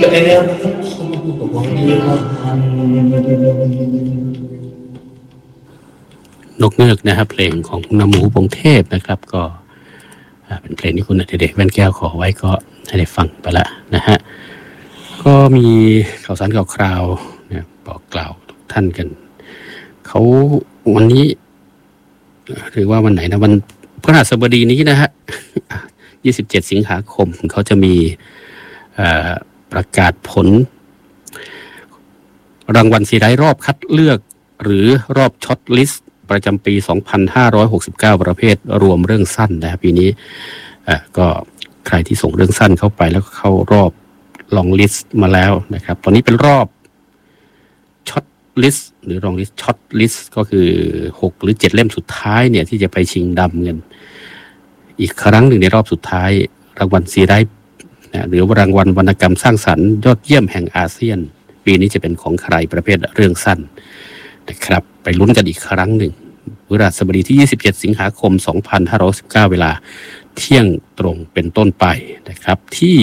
นกเงือกนะครับเพลงของนหมูพงเทพนะครับก็เป็นเพลงที่คุณอดิเรกแว่นแก้วขอไว้ก็ให้ได้ฟังไปละนะฮะก็มีข่าวสารข่าวคราวนะบอกกล่าวทุกท่านกันเขาวันนี้หรือว่าวันไหนนะวันพฤหัสบดีนี้นะฮะ27 สิงหาคมเขาจะมีประกาศผลรางวัลซีไรต์รอบคัดเลือกหรือรอบช็อตลิสต์ประจำปี 2569 ประเภทรวมเรื่องสั้นนะปีนี้ก็ใครที่ส่งเรื่องสั้นเข้าไปแล้วเข้ารอบลองลิสต์มาแล้วนะครับตอนนี้เป็นรอบช็อตลิสต์หรือลองลิสต์ช็อตลิสต์ก็คือ6 หรือ 7 เล่มสุดท้ายเนี่ยที่จะไปชิงดำเงินอีกครั้งหนึ่งในรอบสุดท้ายรางวัลซีไรต์หรือรางวัลวรรณกรรมสร้างสรรค์ยอดเยี่ยมแห่งอาเซียนปีนี้จะเป็นของใครประเภทเรื่องสั้นนะครับไปลุ้นกันอีกครั้งหนึ่งพฤหัสบดีที่ 27 สิงหาคม 2519 เวลาเที่ยงตรงเป็นต้นไปนะครับที่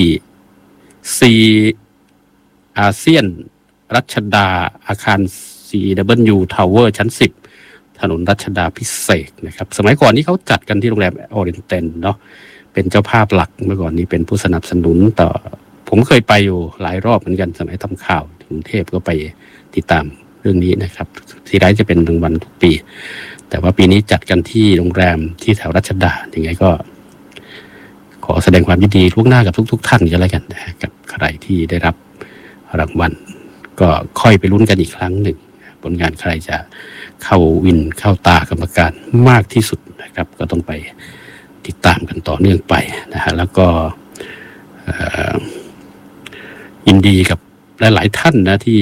4 อาเซียนรัชดาอาคาร CW Tower ชั้น 10 ถนนรัชดาพิเศษนะครับสมัยก่อนนี้เขาจัดกันที่โรงแรมออริเอนเตนเนาะเป็นเจ้าภาพหลักเมื่อก่อนนี้เป็นผู้สนับสนุนต่อผมเคยไปอยู่หลายรอบเหมือนกันสมัยทำข่าวกรุงเทพก็ไปติดตามเรื่องนี้นะครับซีไรต์จะเป็นรางวัลทุกปีแต่ว่าปีนี้จัดกันที่โรงแรมที่แถวรัชดาอย่างไงก็ขอแสดงความยินดีล่วงหน้ากับทุกท่านกันแล้วกันนะกับใครที่ได้รับรางวัลก็ค่อยไปลุ้นกันอีกครั้งหนึ่งผลงานใครจะเข้าวินเข้าตากรรมการมากที่สุดนะครับก็ต้องไปติดตามกันต่อเนื่องไปนะฮะแล้วก็ยินดีกับหลายๆท่านนะที่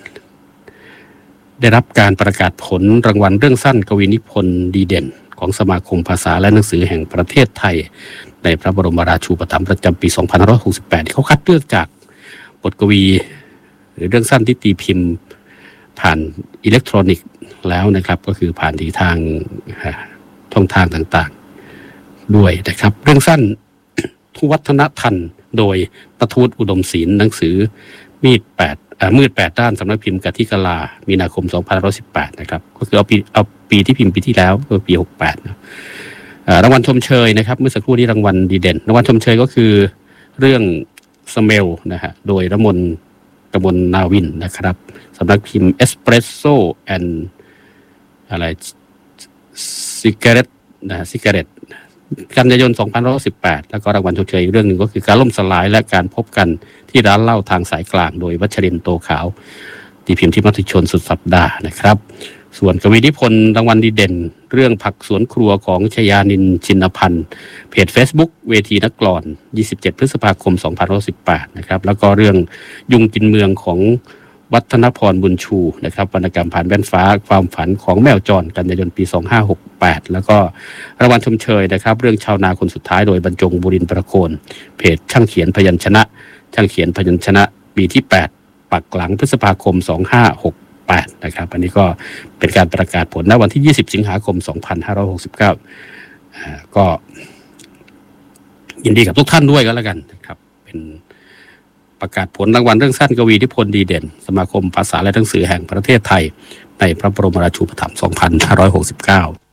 ได้รับการประกาศผลรางวัลเรื่องสั้นกวีนิพนธ์ดีเด่นของสมาคมภาษาและหนังสือแห่งประเทศไทยในพระบรมราชูปถัมภ์ประจำปี 2568 ที่เขาคัดเลือกจากบทกวีหรือเรื่องสั้นที่ตีพิมพ์ผ่านอิเล็กทรอนิกส์แล้วนะครับก็คือผ่านทางช่องทางต่างๆด้วยนะครับเรื่องสั้นทุวัฒนทันโดยณทูตอุดมศิลป์หนังสือมืด8 ด้านสำนักพิมพ์กติกาลามีนาคม 2518 นะครับก็คือเอาปีที่พิมพ์ปีที่แล้วคือปี 68นะรางวัลชมเชยนะครับเมื่อสักครู่นี้รางวัลดีเด่นรางวัลชมเชยก็คือเรื่องสเมลนะฮะโดยกมลนาวินนะครับสำนักพิมพ์เอสเปรสโซ่แอนด์อะไรซิกาเรตนะซิกาเรตกันยายน 2518 แล้วก็รางวัลชมเชยอีกเรื่องหนึ่งก็คือการล่มสลายและการพบกันที่ร้านเหล้าทางสายกลางโดยวัชรินทร์โตขาวตีพิมพ์ที่มติชนสุดสัปดาห์นะครับส่วนกวีนิพนธ์รางวัลดีเด่นเรื่องผักสวนครัวของชยานินชินพันธ์เพจ Facebook เวทีนักกลอน 27 พฤษภาคม 2518 นะครับแล้วก็เรื่องยุงกินเมืองของวัฒนพรบุญชูนะครับวรรณกรรมผ่านแว่นฟ้าความฝันของแมวจรกันยายนปี 2568 แล้วก็รางวัลชมเชยนะครับเรื่องชาวนาคนสุดท้ายโดยบรรจงบุรินทร์ประโคนเพจช่างเขียนพยัญชนะช่างเขียนพยัญชนะปีที่ 8 ปักหลังพฤษภาคม 2568 นะครับอันนี้ก็เป็นการประกาศผลณวันที่ 20 สิงหาคม 2569ก็ยินดีกับทุกท่านด้วยก็แล้วกันนะครับเป็นประกาศผลรางวัลเรื่องสั้นกวีนิพนธ์ดีเด่นสมาคมภาษาและหนังสือแห่งประเทศไทยในพระบรมราชูปถัมภ์ 2569